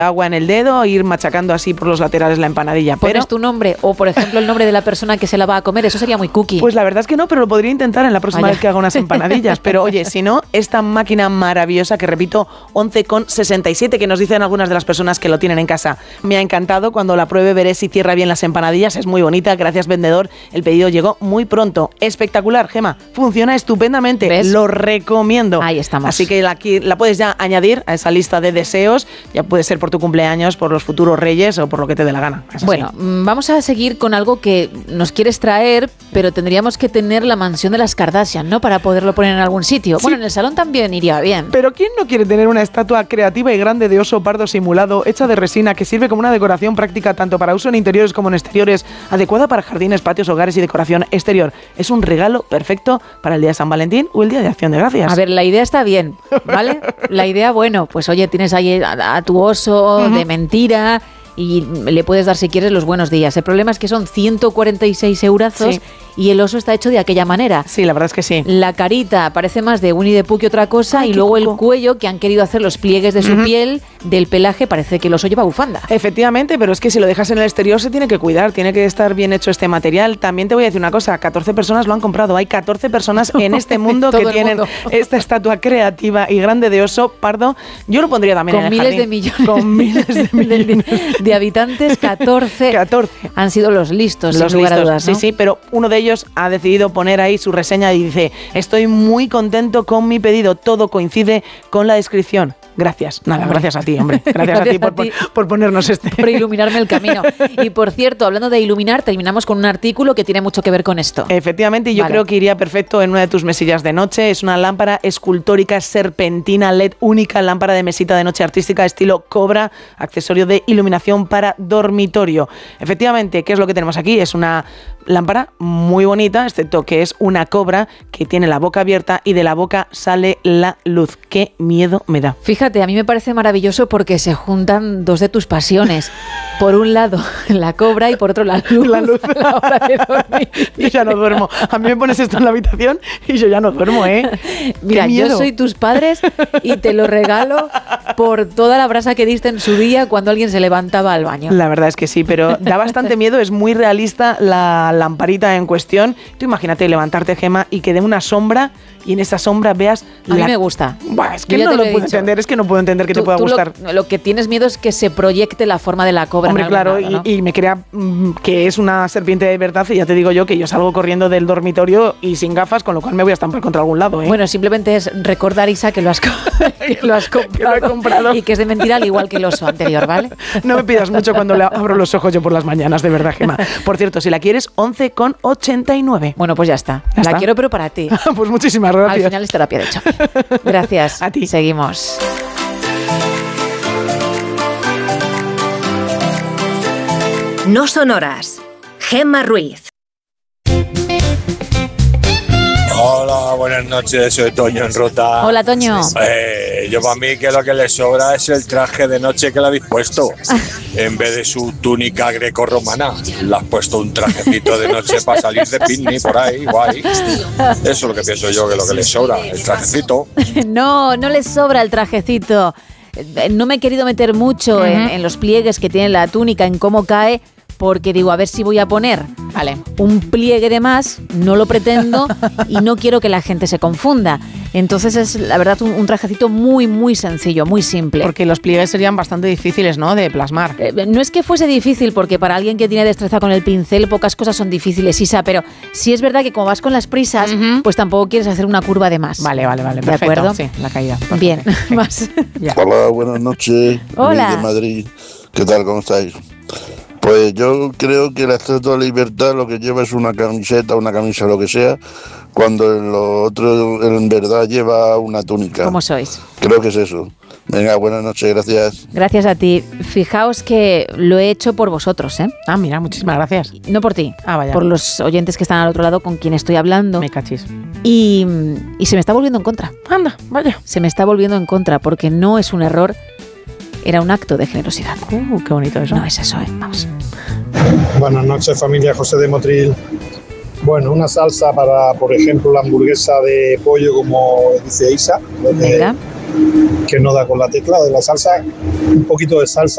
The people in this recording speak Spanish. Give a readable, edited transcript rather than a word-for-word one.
agua en el dedo, ir machacando así por los laterales la empanadilla. ¿Pones tu nombre o, por ejemplo, el nombre de la persona que se la va a comer? Eso sería muy cookie. Pues la verdad es que no, pero lo podría intentar en la próxima vez que haga unas empanadillas. Pero oye, si no, esta máquina maravillosa que repito, 11,67, que nos dicen algunas de las personas que lo tienen en casa. Me ha encantado, cuando la pruebe veré si cierra bien las empanadillas, es muy bonita, gracias vendedor, el pedido llegó muy pronto. Espectacular, Gema, funciona estupendamente, ¿ves? Lo recomiendo. Ahí estamos. Así que la puedes ya añadir a esa lista de deseos, ya puede ser por tu cumpleaños, por los futuros reyes o por lo que te dé la gana. Bueno, vamos a seguir con algo que nos quieres traer, pero tendríamos que tener la mansión de las Kardashian, ¿no? Para poderlo poner en algún sitio. Sí. Bueno, en el salón también iría bien. Pero ¿quién no quiere tener una estatua creativa y grande de oso pardo simulado, hecha de resina, que sirve como una decoración práctica tanto para uso en interiores como en exteriores, adecuada para jardines, patios, hogares y decoración exterior? Es un regalo perfecto para el día de San Valentín o el día de Acción de Gracias. A ver, la idea está bien, ¿vale? La idea, bueno, pues oye, tienes ahí a tu oso de mentira y le puedes dar, si quieres, los buenos días. El problema es que son 146 eurazos, sí, y el oso está hecho de aquella manera. Sí, la verdad es que sí. La carita parece más de Winnie the Pooh que otra cosa. Ay, y luego el cuello, que han querido hacer los pliegues de su piel, del pelaje, parece que el oso lleva bufanda. Efectivamente, pero es que si lo dejas en el exterior se tiene que cuidar, tiene que estar bien hecho este material. También te voy a decir una cosa, 14 personas lo han comprado. Hay 14 personas en este mundo que tienen esta estatua creativa y grande de oso pardo. Yo lo pondría también con en el miles jardín. De millones. Con miles de millones de habitantes, 14 han sido los listos, los sin lugar listos, a dudas, ¿no? Sí, sí, pero uno de ellos ha decidido poner ahí su reseña y dice: estoy muy contento con mi pedido, todo coincide con la descripción. Gracias. Nada, gracias a ti, hombre. Gracias a ti por ponernos este. Por iluminarme el camino. Y por cierto, hablando de iluminar, terminamos con un artículo que tiene mucho que ver con esto. Efectivamente, y yo creo que iría perfecto en una de tus mesillas de noche. Es una lámpara escultórica serpentina LED única, lámpara de mesita de noche artística estilo Cobra, accesorio de iluminación para dormitorio. Efectivamente, ¿qué es lo que tenemos aquí? Es una lámpara muy bonita, excepto que es una cobra que tiene la boca abierta y de la boca sale la luz. ¡Qué miedo me da! Fíjate, a mí me parece maravilloso porque se juntan dos de tus pasiones. Por un lado, la cobra, y por otro, la luz. La luz a la hora de dormir. Yo ya no duermo. A mí me pones esto en la habitación y yo ya no duermo, ¿eh? Mira, yo soy tus padres y te lo regalo por toda la brasa que diste en su día cuando alguien se levantaba al baño. La verdad es que sí, pero da bastante miedo, es muy realista la lamparita en cuestión. Tú imagínate levantarte, Gema, y que dé una sombra y en esa sombra veas... A mí me gusta. Buah, es que no lo puedo entender, es que no puedo entender que te pueda gustar. Lo que tienes miedo es que se proyecte la forma de la cobra. Hombre, claro, lado, ¿no? y me crea que es una serpiente de verdad, y ya te digo yo que yo salgo corriendo del dormitorio y sin gafas, con lo cual me voy a estampar contra algún lado, ¿eh? Bueno, simplemente es recordar, Isa, que lo has comprado y que es de mentira, al igual que el oso anterior, ¿vale? No me pidas mucho cuando le abro los ojos yo por las mañanas, de verdad, Gema. Por cierto, si la quieres, 11,89. Bueno, pues ya está. La quiero, pero para ti. Pues muchísimas gracias. Al final es terapia de choque. Gracias. A ti. Seguimos. No son horas. Gemma Ruiz. Hola, buenas noches, soy Toño en Rota. Hola, Toño. Yo para mí que lo que le sobra es el traje de noche que le habéis puesto. En vez de su túnica grecorromana, le has puesto un trajecito de noche para salir de picnic por ahí, guay. Eso es lo que pienso yo, que lo que le sobra, el trajecito. No le sobra el trajecito. No me he querido meter mucho en los pliegues que tiene la túnica, en cómo cae, porque digo, a ver si voy a poner un pliegue de más, no lo pretendo y no quiero que la gente se confunda. Entonces es, la verdad, un trajecito muy, muy sencillo, muy simple. Porque los pliegues serían bastante difíciles, ¿no?, de plasmar. No es que fuese difícil, porque para alguien que tiene destreza con el pincel, pocas cosas son difíciles, Isa, pero sí es verdad que como vas con las prisas, pues tampoco quieres hacer una curva de más. Vale, perfecto. ¿De acuerdo? Sí, la caída. Perfecto. Bien, sí. más. Hola, buenas noches. Hola. Luis de Madrid. ¿Qué tal? ¿Cómo estáis? Pues yo creo que la Estatua de Libertad lo que lleva es una camiseta, una camisa, lo que sea, cuando en lo otro en verdad lleva una túnica. ¿Cómo sois? Creo que es eso. Venga, buenas noches, gracias. Gracias a ti. Fijaos que lo he hecho por vosotros, ¿eh? Ah, mira, muchísimas gracias. No por ti. Ah, vaya. Por los oyentes que están al otro lado con quien estoy hablando. Me cachis. Y se me está volviendo en contra. Anda, vaya. Se me está volviendo en contra porque no es un error, era un acto de generosidad. Qué bonito eso. No es eso, vamos. Buenas noches, familia. José de Motril. Bueno, una salsa para, por ejemplo, la hamburguesa de pollo, como dice Isa, Venga. que no da con la tecla de la salsa, un poquito de salsa